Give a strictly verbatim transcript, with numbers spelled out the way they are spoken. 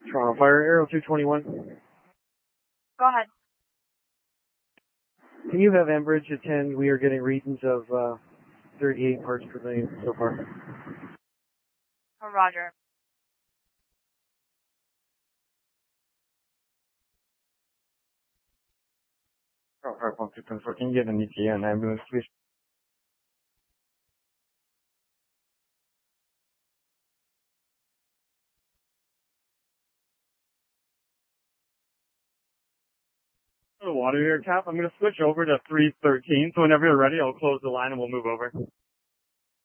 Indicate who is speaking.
Speaker 1: Toronto Fire, Aero two twenty-one.
Speaker 2: Go ahead.
Speaker 1: Can you have Enbridge attend? We are getting readings of uh, thirty-eight parts per million so far.
Speaker 2: Oh, Roger.
Speaker 1: Toronto Fire one two twenty-four, can you get an E T A on ambulance, please? The water here, Cap. I'm going to switch over to three thirteen, so whenever you're ready, I'll close the line and we'll move over.